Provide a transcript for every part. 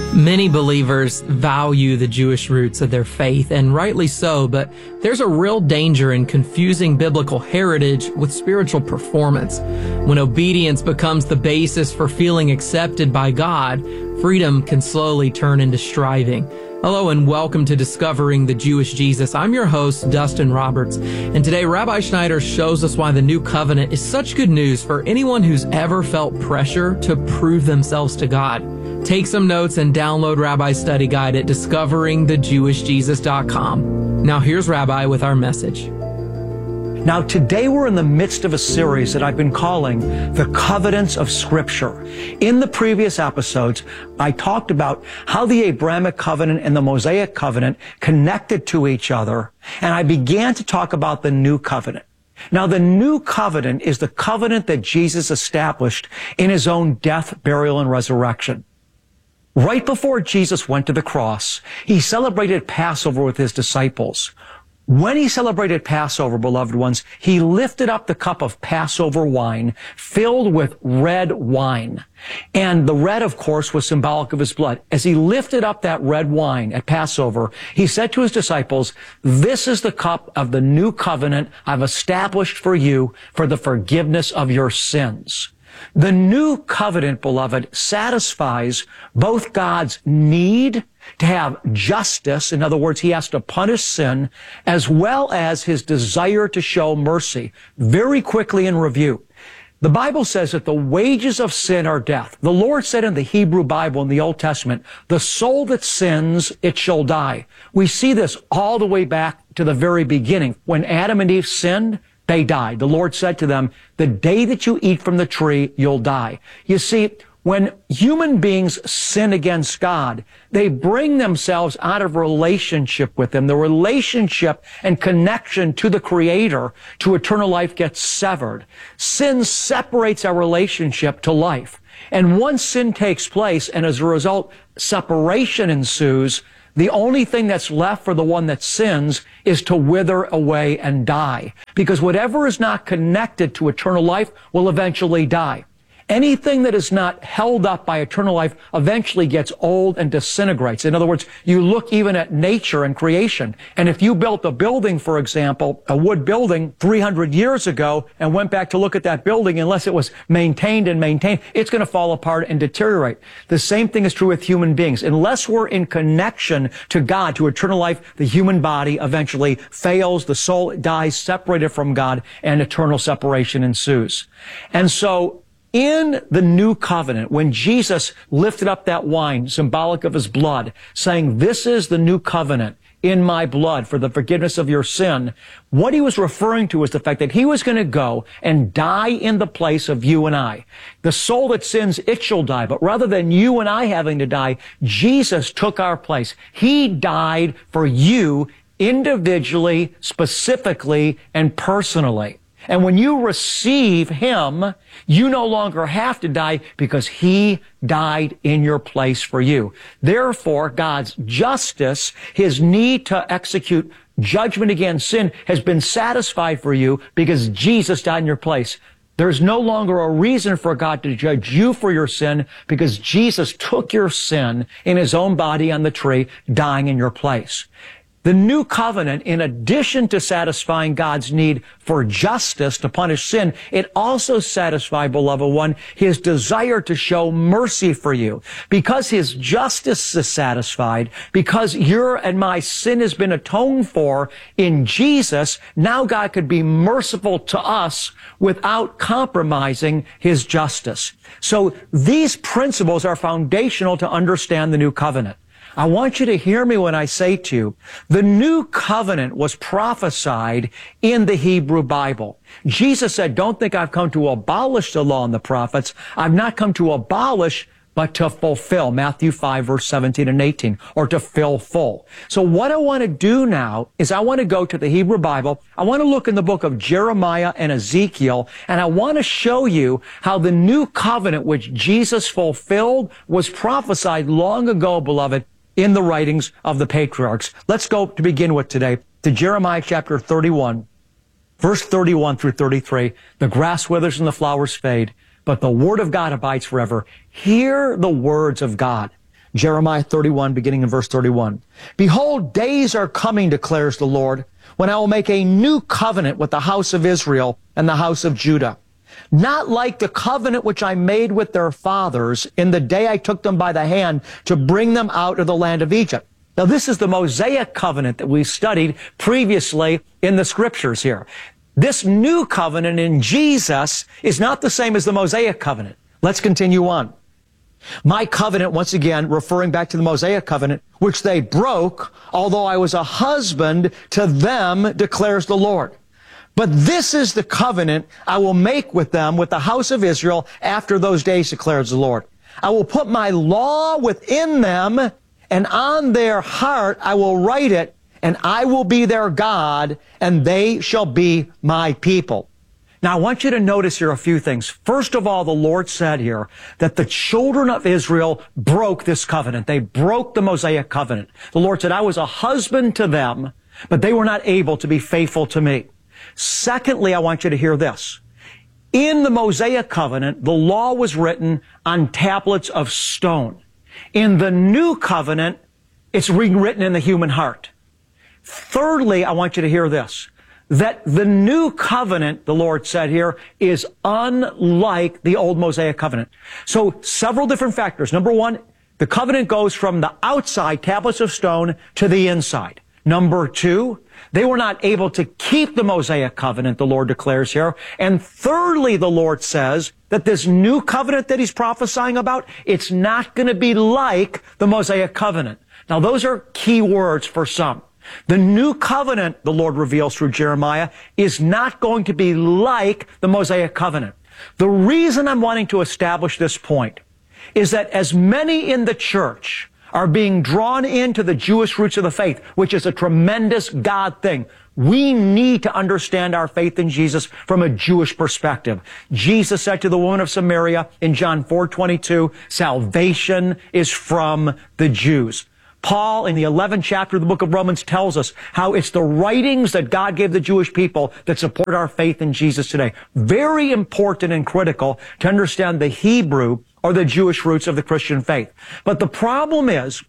Many believers value the Jewish roots of their faith, and rightly so, but there's a real danger in confusing biblical heritage with spiritual performance. When obedience becomes the basis for feeling accepted by God, freedom can slowly turn into striving. Hello and welcome to Discovering the Jewish Jesus. I'm your host, Dustin Roberts, and today Rabbi Schneider shows us why the New Covenant is such good news for anyone who's ever felt pressure to prove themselves to God. Take some notes and download Rabbi's study guide at discoveringthejewishjesus.com. Now here's Rabbi with our message. Now today we're in the midst of a series that I've been calling The Covenants of Scripture. In the previous episodes, I talked about how the Abrahamic covenant and the Mosaic covenant connected to each other, and I began to talk about the New Covenant. Now, the New Covenant is the covenant that Jesus established in his own death, burial, and resurrection. Right before Jesus went to the cross, he celebrated Passover with his disciples. When he celebrated Passover, beloved ones, he lifted up the cup of Passover wine filled with red wine. And the red, of course, was symbolic of his blood. As he lifted up that red wine at Passover, he said to his disciples, "This is the cup of the new covenant I've established for you for the forgiveness of your sins." The new covenant, beloved, satisfies both God's need to have justice, in other words, he has to punish sin, as well as his desire to show mercy. Very quickly in review, the Bible says that the wages of sin are death. The Lord said in the Hebrew Bible in the Old Testament, "The soul that sins, it shall die." We see this all the way back to the very beginning. When Adam and Eve sinned, they died. The Lord said to them, "The day that you eat from the tree, you'll die." You see, when human beings sin against God, they bring themselves out of relationship with Him. The relationship and connection to the Creator, to eternal life, gets severed. Sin separates our relationship to life. And once sin takes place, and as a result, separation ensues, the only thing that's left for the one that sins is to wither away and die. Because whatever is not connected to eternal life will eventually die. Anything that is not held up by eternal life eventually gets old and disintegrates. In other words, you look even at nature and creation. And if you built a building, for example, a wood building 300 years ago and went back to look at that building, unless it was maintained, it's going to fall apart and deteriorate. The same thing is true with human beings. Unless we're in connection to God, to eternal life, the human body eventually fails, the soul dies separated from God, and eternal separation ensues. And so, in the new covenant, when Jesus lifted up that wine, symbolic of his blood, saying, "This is the new covenant in my blood for the forgiveness of your sin," what he was referring to was the fact that he was going to go and die in the place of you and I. The soul that sins, it shall die. But rather than you and I having to die, Jesus took our place. He died for you individually, specifically, and personally. And when you receive him, you no longer have to die because he died in your place for you. Therefore, God's justice, his need to execute judgment against sin, has been satisfied for you because Jesus died in your place. There's no longer a reason for God to judge you for your sin because Jesus took your sin in his own body on the tree, dying in your place. The new covenant, in addition to satisfying God's need for justice to punish sin, it also satisfies, beloved one, his desire to show mercy for you. Because his justice is satisfied, because your and my sin has been atoned for in Jesus, now God could be merciful to us without compromising his justice. So these principles are foundational to understand the new covenant. I want you to hear me when I say to you, the new covenant was prophesied in the Hebrew Bible. Jesus said, "Don't think I've come to abolish the law and the prophets. I've not come to abolish, but to fulfill." Matthew 5, verse 17 and 18, or to fill full. So what I want to do now is I want to go to the Hebrew Bible. I want to look in the book of Jeremiah and Ezekiel, and I want to show you how the new covenant which Jesus fulfilled was prophesied long ago, beloved, in the writings of the patriarchs. Let's go to begin with today to Jeremiah chapter 31, verse 31 through 33. "The grass withers and the flowers fade, but the word of God abides forever." Hear the words of God. Jeremiah 31, beginning in verse 31. Behold, days are coming, declares the Lord, when I will make a new covenant with the house of Israel and the house of Judah. Not like the covenant which I made with their fathers in the day I took them by the hand to bring them out of the land of Egypt. Now, this is the Mosaic covenant that we studied previously in the scriptures here. This new covenant in Jesus is not the same as the Mosaic covenant. Let's continue on. My covenant, once again, referring back to the Mosaic covenant, which they broke, although I was a husband to them, declares the Lord. But this is the covenant I will make with them, with the house of Israel, after those days, declares the Lord. I will put my law within them, and on their heart I will write it, and I will be their God, and they shall be my people. Now, I want you to notice here a few things. First of all, the Lord said here that the children of Israel broke this covenant. They broke the Mosaic covenant. The Lord said, I was a husband to them, but they were not able to be faithful to me. Secondly, I want you to hear this. In the Mosaic covenant, the law was written on tablets of stone. In the new covenant, it's rewritten in the human heart. Thirdly, I want you to hear this. That the new covenant, the Lord said here, is unlike the old Mosaic covenant. So several different factors. Number one, the covenant goes from the outside, tablets of stone, to the inside. Number two, they were not able to keep the Mosaic covenant, the Lord declares here. And thirdly, the Lord says that this new covenant that he's prophesying about, it's not going to be like the Mosaic covenant. Now, those are key words for some. The new covenant, the Lord reveals through Jeremiah, is not going to be like the Mosaic covenant. The reason I'm wanting to establish this point is that as many in the church are being drawn into the Jewish roots of the faith, which is a tremendous God thing, we need to understand our faith in Jesus from a Jewish perspective. Jesus said to the woman of Samaria in John 4:22, salvation is from the Jews. Paul, in the 11th chapter of the book of Romans, tells us how it's the writings that God gave the Jewish people that support our faith in Jesus today. Very important and critical to understand the Hebrew or the Jewish roots of the Christian faith. But the problem is,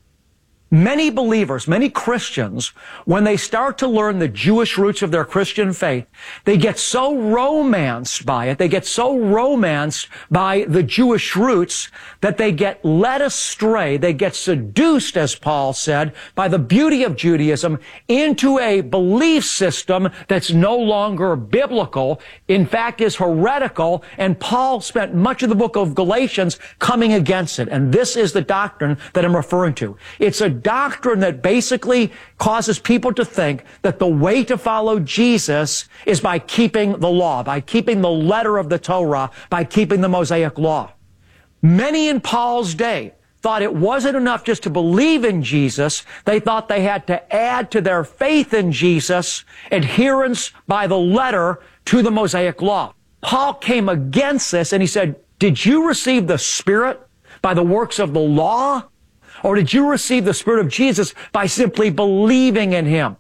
many believers, many Christians, when they start to learn the Jewish roots of their Christian faith, they get so romanced by it, they get so romanced by the Jewish roots that they get led astray, they get seduced, as Paul said, by the beauty of Judaism into a belief system that's no longer biblical, in fact is heretical, and Paul spent much of the book of Galatians coming against it. And this is the doctrine that I'm referring to. It's a doctrine that basically causes people to think that the way to follow Jesus is by keeping the law, by keeping the letter of the Torah, by keeping the Mosaic law. Many in Paul's day thought it wasn't enough just to believe in Jesus. They thought they had to add to their faith in Jesus adherence by the letter to the Mosaic law. Paul came against this and he said, did you receive the Spirit by the works of the law? Or did you receive the Spirit of Jesus by simply believing in Him?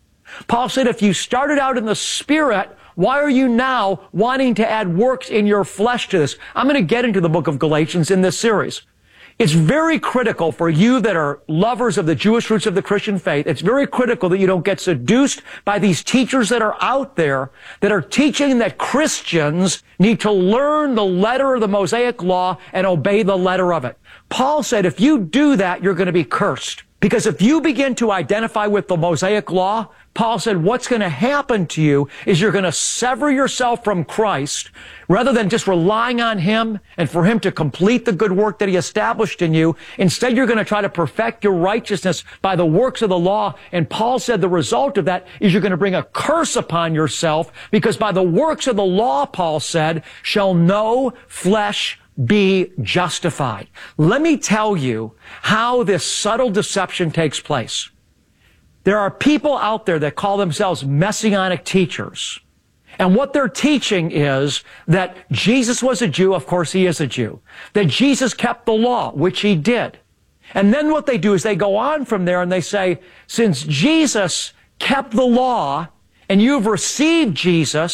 Paul said, if you started out in the Spirit, why are you now wanting to add works in your flesh to this? I'm going to get into the book of Galatians in this series. It's very critical for you that are lovers of the Jewish roots of the Christian faith. It's very critical that you don't get seduced by these teachers that are out there that are teaching that Christians need to learn the letter of the Mosaic law and obey the letter of it. Paul said, if you do that, you're going to be cursed. Because if you begin to identify with the Mosaic law, Paul said, what's going to happen to you is you're going to sever yourself from Christ rather than just relying on Him and for Him to complete the good work that He established in you. Instead, you're going to try to perfect your righteousness by the works of the law. And Paul said the result of that is you're going to bring a curse upon yourself because by the works of the law, Paul said, shall no flesh be justified. Let me tell you how this subtle deception takes place. There are people out there that call themselves messianic teachers. And what they're teaching is that Jesus was a Jew, of course He is a Jew. That Jesus kept the law, which He did. And then what they do is they go on from there and they say, since Jesus kept the law, and you've received Jesus,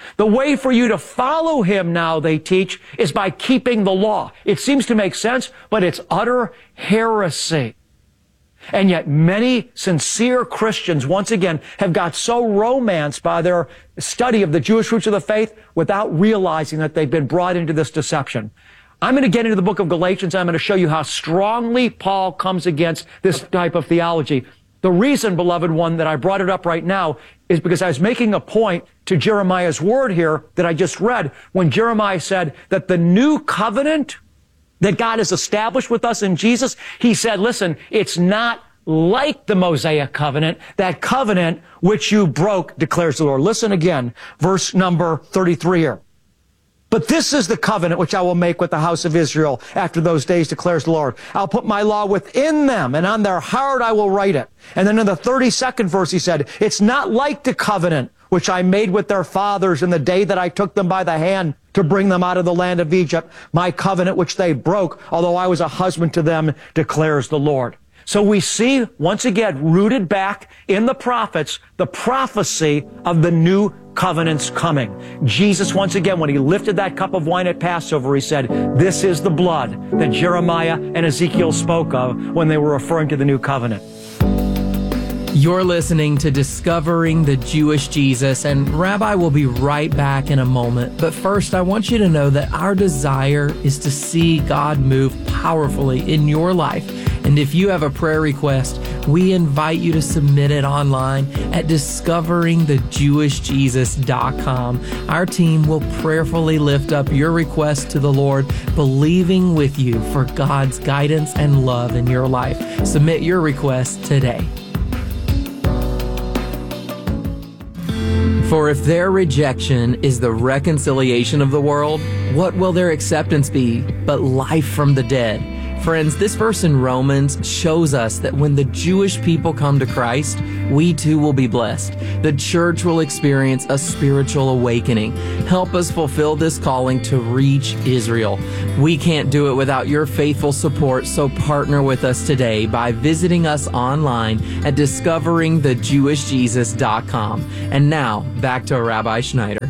The way for you to follow him now, they teach, is by keeping the law. It seems to make sense, but it's utter heresy. And yet many sincere Christians, once again, have got so romanced by their study of the Jewish roots of the faith without realizing that they've been brought into this deception. I'm going to get into the book of Galatians. I'm going to show you how strongly Paul comes against this type of theology. The reason, beloved one, that I brought it up right now is because I was making a point to Jeremiah's word here that I just read when Jeremiah said that the new covenant that God has established with us in Jesus, he said, listen, it's not like the Mosaic covenant, that covenant which you broke, declares the Lord. Listen again, verse number 33 here. But this is the covenant which I will make with the house of Israel after those days, declares the Lord. I'll put my law within them, and on their heart I will write it. And then in the 32nd verse he said, it's not like the covenant which I made with their fathers in the day that I took them by the hand to bring them out of the land of Egypt, my covenant which they broke, although I was a husband to them, declares the Lord. So we see, once again, rooted back in the prophets, the prophecy of the new covenant's coming. Jesus, once again, when he lifted that cup of wine at Passover, he said, this is the blood that Jeremiah and Ezekiel spoke of when they were referring to the new covenant. You're listening to Discovering the Jewish Jesus, and Rabbi will be right back in a moment. But first, I want you to know that our desire is to see God move powerfully in your life. And if you have a prayer request, we invite you to submit it online at discoveringthejewishjesus.com. Our team will prayerfully lift up your request to the Lord, believing with you for God's guidance and love in your life. Submit your request today. For if their rejection is the reconciliation of the world, what will their acceptance be but life from the dead? Friends, this verse in Romans shows us that when the Jewish people come to Christ, we too will be blessed. The church will experience a spiritual awakening. Help us fulfill this calling to reach Israel. We can't do it without your faithful support, so partner with us today by visiting us online at discoveringthejewishjesus.com. And now, back to Rabbi Schneider.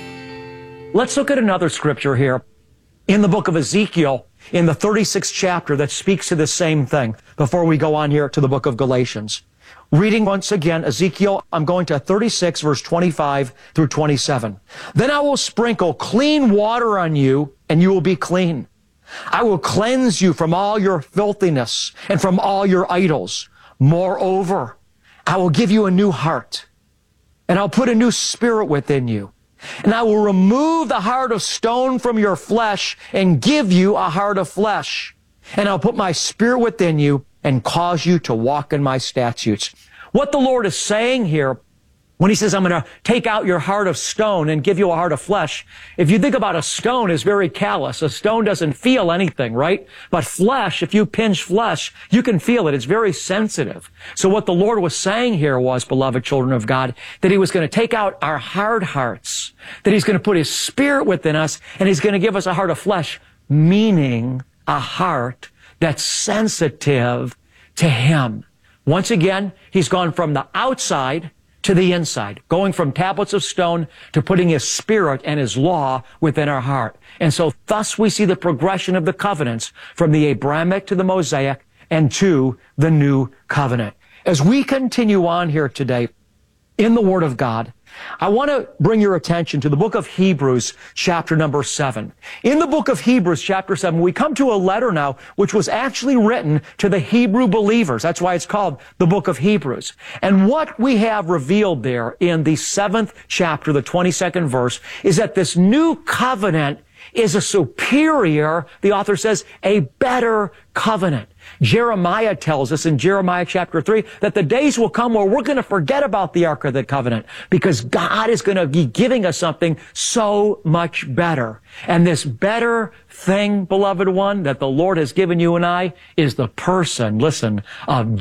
Let's look at another scripture here in the book of Ezekiel, in the 36th chapter, that speaks to the same thing before we go on here to the book of Galatians. Reading once again, Ezekiel, I'm going to 36, verse 25 through 27. Then I will sprinkle clean water on you, and you will be clean. I will cleanse you from all your filthiness and from all your idols. Moreover, I will give you a new heart, and I'll put a new spirit within you. And I will remove the heart of stone from your flesh and give you a heart of flesh. And I'll put my spirit within you and cause you to walk in my statutes. What the Lord is saying here, when he says, I'm going to take out your heart of stone and give you a heart of flesh, if you think about a stone, it's very callous. A stone doesn't feel anything, right? But flesh, if you pinch flesh, you can feel it. It's very sensitive. So what the Lord was saying here was, beloved children of God, that he was going to take out our hard hearts, that he's going to put his spirit within us, and he's going to give us a heart of flesh, meaning a heart that's sensitive to him. Once again, he's gone from the outside to the inside, going from tablets of stone to putting his spirit and his law within our heart. And so thus we see the progression of the covenants from the Abrahamic to the Mosaic and to the new covenant. As we continue on here today in the Word of God, I want to bring your attention to the book of Hebrews, chapter number 7. In the book of Hebrews, chapter 7, we come to a letter now which was actually written to the Hebrew believers. That's why it's called the book of Hebrews. And what we have revealed there in the 7th chapter, the 22nd verse, is that this new covenant is a superior, the author says, a better covenant. Jeremiah tells us in Jeremiah chapter 3 that the days will come where we're going to forget about the Ark of the Covenant because God is going to be giving us something so much better. And this better thing, beloved one, that the Lord has given you and I is the person, listen, of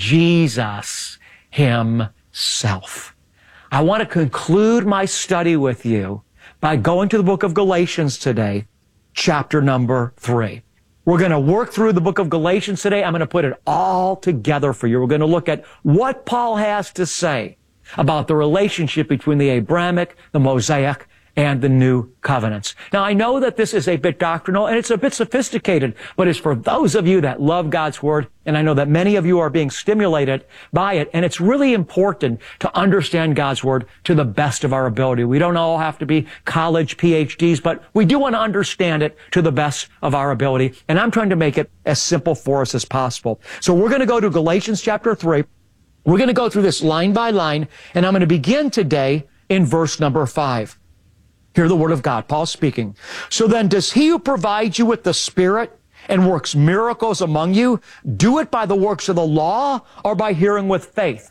Jesus himself. I want to conclude my study with you by going to the book of Galatians today, chapter number 3. We're going to work through the book of Galatians today. I'm going to put it all together for you. We're going to look at what Paul has to say about the relationship between the Abrahamic, the Mosaic, and the new covenants. Now, I know that this is a bit doctrinal and it's a bit sophisticated, but it's for those of you that love God's Word, and I know that many of you are being stimulated by it, and it's really important to understand God's Word to the best of our ability. We don't all have to be college PhDs, but we do want to understand it to the best of our ability, and I'm trying to make it as simple for us as possible. So we're going to go to Galatians chapter 3. We're going to go through this line by line, and I'm going to begin today in verse number 5. Hear the word of God. Paul speaking. So then, does he who provides you with the Spirit and works miracles among you do it by the works of the law or by hearing with faith?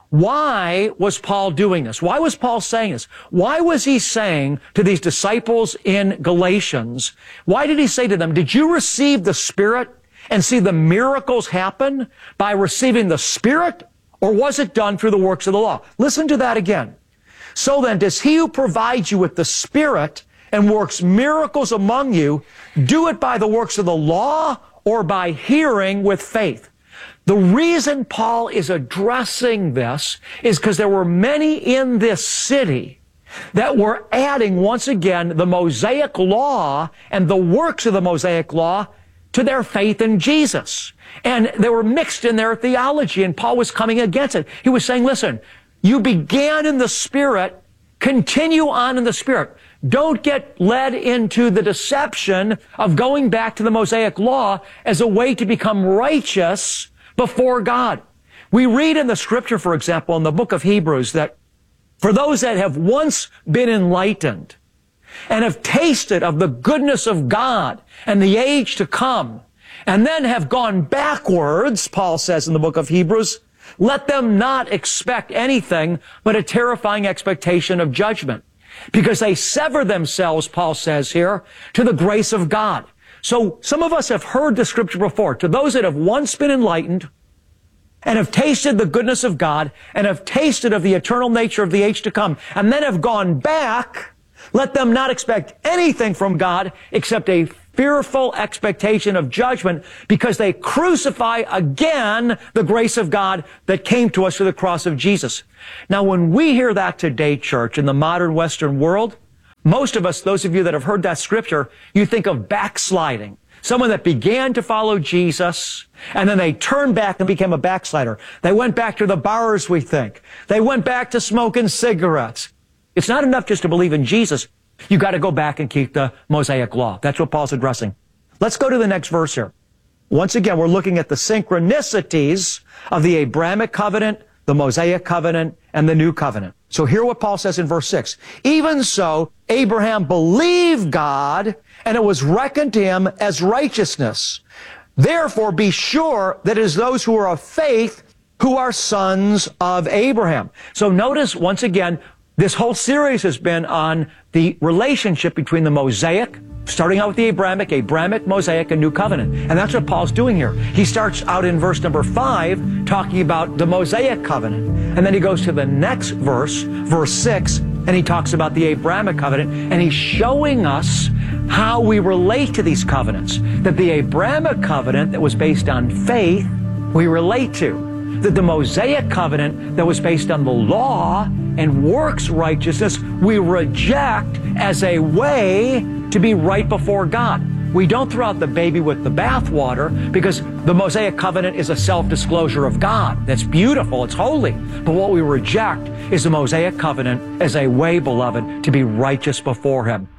Why was Paul doing this? Why was Paul saying this? Why was he saying to these disciples in Galatians, why did he say to them, did you receive the Spirit and see the miracles happen by receiving the Spirit, or was it done through the works of the law? Listen to that again. So then, does he who provides you with the Spirit and works miracles among you do it by the works of the law or by hearing with faith? The reason Paul is addressing this is because there were many in this city that were adding, once again, the Mosaic law and the works of the Mosaic law to their faith in Jesus. And they were mixed in their theology, and Paul was coming against it. He was saying, listen, you began in the Spirit, continue on in the Spirit. Don't get led into the deception of going back to the Mosaic law as a way to become righteous before God. We read in the Scripture, for example, in the book of Hebrews, that for those that have once been enlightened and have tasted of the goodness of God and the age to come, and then have gone backwards, Paul says in the book of Hebrews, let them not expect anything but a terrifying expectation of judgment, because they sever themselves, Paul says here, to the grace of God. So some of us have heard the Scripture before. To those that have once been enlightened and have tasted the goodness of God and have tasted of the eternal nature of the age to come, and then have gone back, let them not expect anything from God except a fearful expectation of judgment, because they crucify again the grace of God that came to us through the cross of Jesus. Now, when we hear that today, church, in the modern Western world, most of us, those of you that have heard that Scripture, you think of backsliding. Someone that began to follow Jesus, and then they turned back and became a backslider. They went back to the bars, we think. They went back to smoking cigarettes. It's not enough just to believe in Jesus. You got to go back and keep the Mosaic law. That's what Paul's addressing. Let's go to the next verse here. Once again, we're looking at the synchronicities of the Abrahamic covenant, the Mosaic covenant, and the new covenant. So hear what Paul says in verse 6. Even so, Abraham believed God, and it was reckoned to him as righteousness. Therefore, be sure that it is those who are of faith who are sons of Abraham. So notice, once again, this whole series has been on the relationship between the Mosaic, starting out with the Abrahamic, Mosaic, and New Covenant. And that's what Paul's doing here. He starts out in verse number 5, talking about the Mosaic covenant. And then he goes to the next verse, verse 6, and he talks about the Abrahamic covenant. And he's showing us how we relate to these covenants. That the Abrahamic covenant that was based on faith, we relate to. That the Mosaic covenant that was based on the law and works righteousness, we reject as a way to be right before God. We don't throw out the baby with the bathwater, because the Mosaic covenant is a self-disclosure of God. That's beautiful. It's holy. But what we reject is the Mosaic covenant as a way, beloved, to be righteous before Him.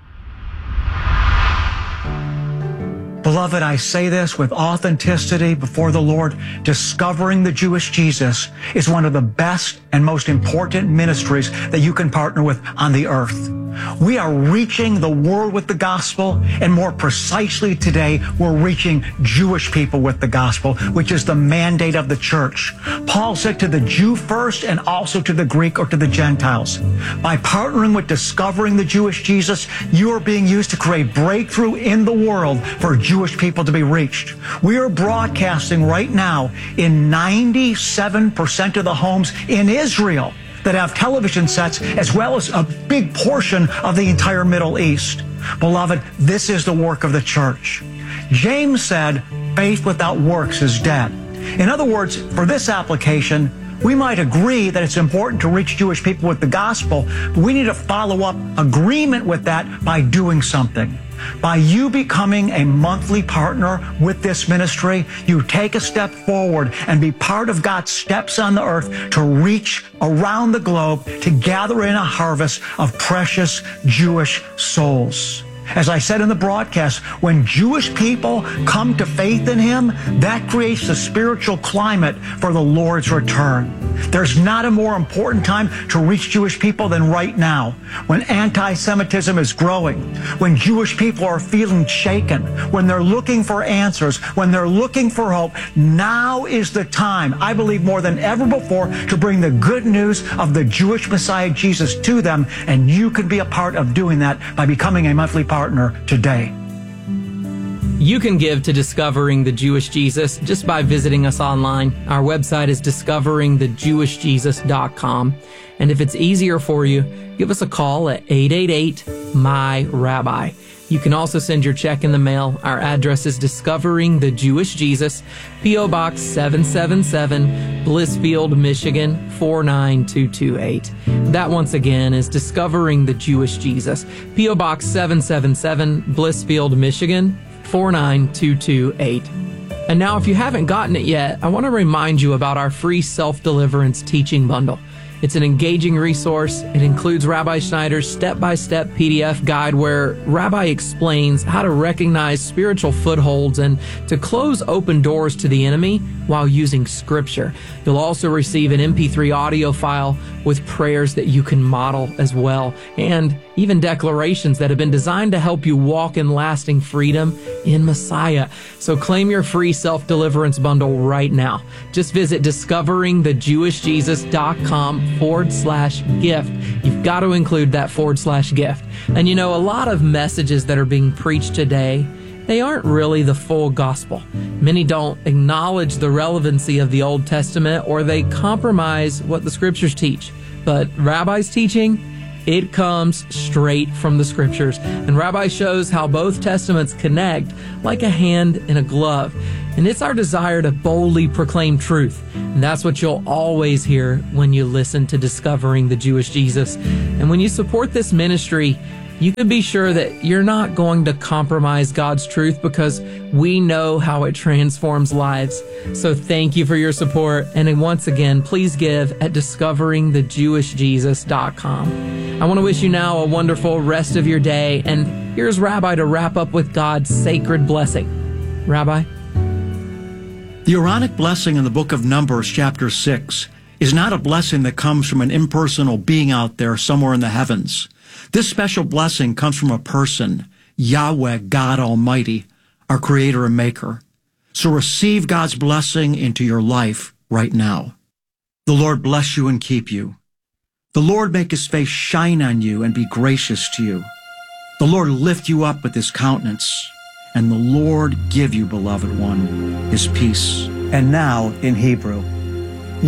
Beloved, I say this with authenticity before the Lord. Discovering the Jewish Jesus is one of the best and most important ministries that you can partner with on the earth. We are reaching the world with the gospel, and more precisely today, we're reaching Jewish people with the gospel, which is the mandate of the church. Paul said to the Jew first and also to the Greek or to the Gentiles. By partnering with Discovering the Jewish Jesus, you are being used to create breakthrough in the world for Jewish people to be reached. We are broadcasting right now in 97% of the homes in Israel that have television sets, as well as a big portion of the entire Middle East. Beloved, this is the work of the church. James said, faith without works is dead. In other words, for this application, We might agree that it's important to reach Jewish people with the gospel, but we need to follow up agreement with that by doing something. By you becoming a monthly partner with this ministry, you take a step forward and be part of God's steps on the earth to reach around the globe to gather in a harvest of precious Jewish souls. As I said in the broadcast, when Jewish people come to faith in Him, that creates a spiritual climate for the Lord's return. There's not a more important time to reach Jewish people than right now, when anti-Semitism is growing, when Jewish people are feeling shaken, when they're looking for answers, when they're looking for hope. Now is the time, I believe more than ever before, to bring the good news of the Jewish Messiah Jesus to them, and you can be a part of doing that by becoming a monthly partner today. You can give to Discovering the Jewish Jesus just by visiting us online. Our website is discoveringthejewishjesus.com. And if it's easier for you, give us a call at 888-MY-RABBI. You can also send your check in the mail. Our address is Discovering the Jewish Jesus, P.O. Box 777, Blissfield, Michigan 49228. That once again is Discovering the Jewish Jesus, P.O. Box 777, Blissfield, Michigan 49228. And now, if you haven't gotten it yet, I want to remind you about our free self-deliverance teaching bundle. It's an engaging resource. It includes Rabbi Schneider's step-by-step PDF guide where Rabbi explains how to recognize spiritual footholds and to close open doors to the enemy while using Scripture. You'll also receive an MP3 audio file with prayers that you can model as well, and even declarations that have been designed to help you walk in lasting freedom in Messiah. So claim your free self-deliverance bundle right now. Just visit discoveringthejewishjesus.com/gift. You've got to include that /gift. And you know, a lot of messages that are being preached today, they aren't really the full gospel. Many don't acknowledge the relevancy of the Old Testament, or they compromise what the Scriptures teach. But Rabbi's teaching, it comes straight from the Scriptures. And Rabbi shows how both testaments connect like a hand in a glove. And it's our desire to boldly proclaim truth. And that's what you'll always hear when you listen to Discovering the Jewish Jesus. And when you support this ministry, you can be sure that you're not going to compromise God's truth, because we know how it transforms lives. So thank you for your support. And once again, please give at discoveringthejewishjesus.com. I want to wish you now a wonderful rest of your day. And here's Rabbi to wrap up with God's sacred blessing. Rabbi? The Aaronic blessing in the book of Numbers, chapter 6, is not a blessing that comes from an impersonal being out there somewhere in the heavens. This special blessing comes from a person, Yahweh, God Almighty, our Creator and Maker. So receive God's blessing into your life right now. The Lord bless you and keep you. The Lord make His face shine on you and be gracious to you. The Lord lift you up with His countenance, and the Lord give you, beloved one, His peace. And now in Hebrew.